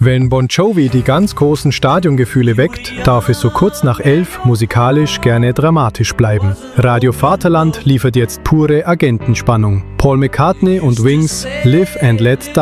Wenn Bon Jovi die ganz großen Stadiongefühle weckt, darf es so kurz nach 11 musikalisch gerne dramatisch bleiben. Radio Vaterland liefert jetzt pure Agentenspannung. Paul McCartney und Wings, Live and Let Die.